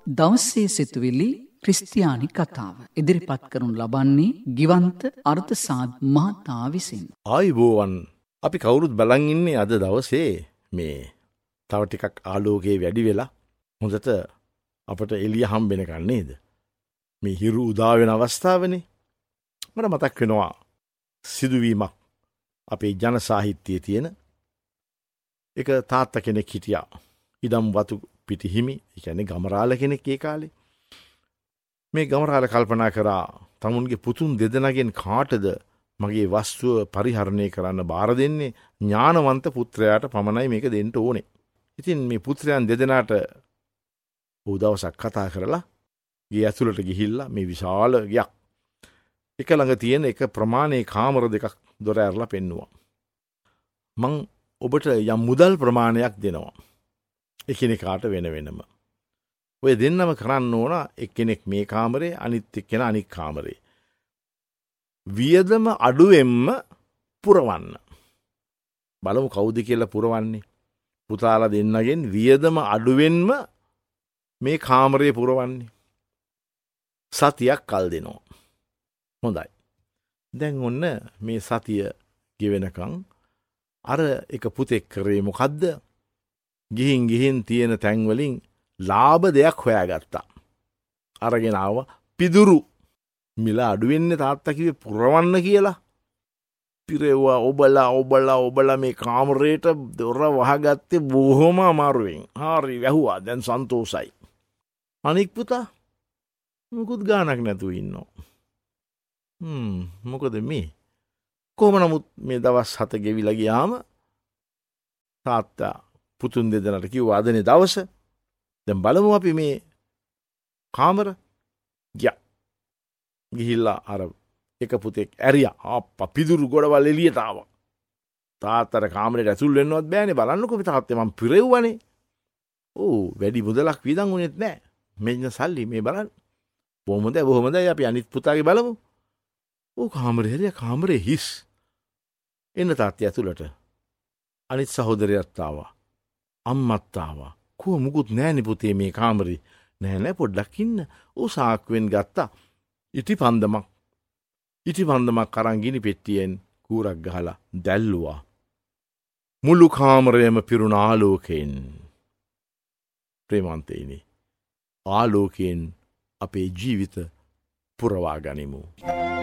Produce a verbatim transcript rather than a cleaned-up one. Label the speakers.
Speaker 1: දවසේ සිතුවිලි ක්‍රිස්තියානි කතාව ඉදිරිපත් කරනු ලබන්නේ ගිවන්ත අර්ථසාධ් මහතා විසින්.
Speaker 2: ආයුබෝවන්. අපි කවුරුත් බලන් ඉන්නේ අද දවසේ මේ තව ටිකක් ආලෝකයේ වැඩි වෙලා හොඳට අපට එළිය හම්බෙනකන් නේද? මේ හිරු උදා වෙන අවස්ථාවනේ. මට මතක් වෙනවා සිදුවීමක් අපේ ජන සාහිත්‍යයේ තියෙන එක තාත්තා කෙනෙක් හිටියා. ඉඩම් වතු පිටි හිමි, ඒ කියන්නේ ගමරාල කෙනෙක් ඒ කාලේ. මේ ගමරාල කල්පනා කරා තමුන්ගේ පුතුන් දෙදෙනාගෙන් කාටද මගේ වස්තුව පරිහරණය කරන්න බාර දෙන්නේ? ඥානවන්ත පුත්‍රයාට පමණයි මේක දෙන්න ඕනේ. ඉතින් මේ පුත්‍රයන් දෙදෙනාට ඌ දවසක් කතා කරලා ගේ ඇතුළට ගිහිල්ලා මේ විශාල ගයක් එක ළඟ තියෙන එක ප්‍රමාණයේ කාමර දෙකක් දොර ඇරලා පෙන්නුවා. මං ඔබට යම් මුදල් ප්‍රමාණයක් දෙනවා. එකිනෙකාට වෙන වෙනම. ඔය දෙන්නම කරන්න ඕන එක්කෙනෙක් මේ කාමරේ, අනිත් එක්කෙනා අනික් කාමරේ. වියදම අඩුවෙන්ම පුරවන්න. බලමු කවුද කියලා පුරවන්නේ. පුතාලා දෙන්නගෙන් වියදම අඩුවෙන්ම මේ කාමරේ පුරවන්නේ. සතියක් කල් දෙනවා. හොඳයි. දැන් ඔන්න මේ සතිය ගෙවෙනකන් අර එක පුතෙක් කරේ මොකද්ද? ගිහින් ගිහින් තියෙන තැන්වලින් ලාභ දෙයක් හොයාගත්තා. අරගෙන ආව පිදුරු. මිල අඩුවෙන්නේ තාත්තා කිව්වේ පුරවන්න කියලා. පිරෙව්වා ඔබලා ඔබලා ඔබලා මේ කාමරේට දොර වහගත්තේ බොහොම අමාරුවෙන්. හරි වැහුවා. දැන් සන්තෝසයි. අනික් පුතා මොකුත් ගානක් නැතුව ඉන්නවා. හ්ම් මොකද මේ? කොහොම නමුත් මේ දවස් හත ගෙවිලා ගියාම තාත්තා පුතුන් දෙදෙනාට කිව්වා අදනේ දවස. දැන් බලමු අපි මේ කාමර ගියා. ගිහිල්ලා අර එක පුතෙක් ඇරියා. අප්පා පිදුරු ගොඩවල් එළියට ආවා. තාත්තට කාමරේට ඇතුල් වෙන්නවත් බෑනේ. බලන්නකෝ තාත්තේ මං පිරෙව්වනේ. ඕ වැඩි මුදලක් වියදම් වුණෙත් නෑ. මෙන්න සල්ලි මේ බලන්න. බොහොම හොඳයි බොහොම හොඳයි. අපි අනිත් පුතාගේ බලමු. ඕ කාමරේ හැරියා. කාමරේ හිස්. එන්න තාත්තේ ඇතුළට. අනිත් සහෝදරයත් ආවා. අම්මත් ආවා. කෝ මුකුත් නෑනේ පුතේ මේ කාමරේ. නෑ නෑ පොඩ්ඩක් ඉන්න. ඌ සාක්කුවෙන් ගත්තා ඉටි පන්දමක්. ඉටි පන්දමක් අරන් ගිනි පෙට්ටියෙන් කූරක් ගහලා දැල්ලුවා. මුළු කාමරයම පිරුණ ආලෝකයෙන්. ප්‍රේමන්තයිනි. ආලෝකයෙන් අපේ ජීවිත පුරවා ගනිමු.